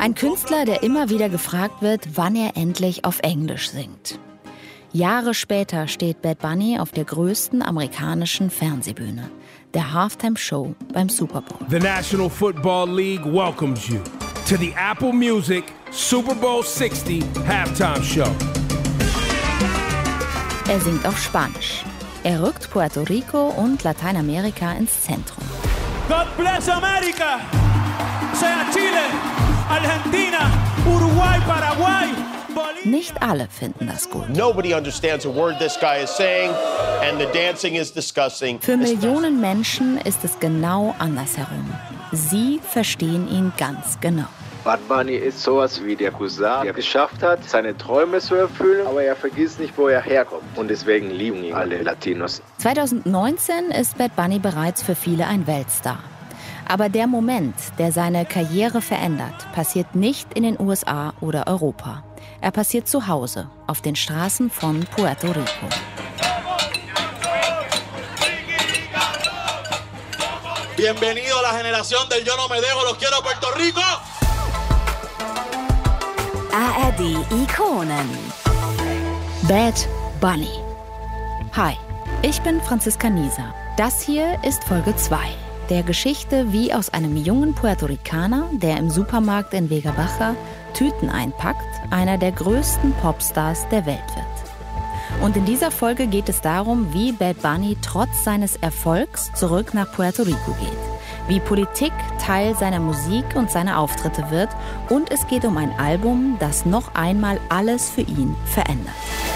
Ein Künstler, der immer wieder gefragt wird, wann er endlich auf Englisch singt. Jahre später steht Bad Bunny auf der größten amerikanischen Fernsehbühne, der Halftime Show beim Super Bowl. The National Football League welcomes you to the Apple Music Super Bowl 60 Halftime Show. Er singt auf Spanisch. Er rückt Puerto Rico und Lateinamerika ins Zentrum. God bless America! Sea Chile, Argentina, Uruguay, Paraguay. Nicht alle finden das gut. Nobody understands a word this guy is saying and the dancing is disgusting. Für Millionen Menschen ist es genau andersherum. Sie verstehen ihn ganz genau. Bad Bunny ist sowas wie der Cousin, der geschafft hat, seine Träume zu erfüllen, aber er vergisst nicht, wo er herkommt. Und deswegen lieben ihn alle Latinos. 2019 ist Bad Bunny bereits für viele ein Weltstar. Aber der Moment, der seine Karriere verändert, passiert nicht in den USA oder Europa. Er passiert zu Hause, auf den Straßen von Puerto Rico. Bienvenido a la generación del Yo no me dejo, los quiero Puerto Rico! ARD-Ikonen. Bad Bunny. Hi, ich bin Franziska Nieser. Das hier ist Folge 2 der Geschichte, wie aus einem jungen Puerto Ricaner, der im Supermarkt in Vega Baja Tüten einpackt, einer der größten Popstars der Welt wird. Und in dieser Folge geht es darum, wie Bad Bunny trotz seines Erfolgs zurück nach Puerto Rico geht. Wie Politik Teil seiner Musik und seiner Auftritte wird. Und es geht um ein Album, das noch einmal alles für ihn verändert.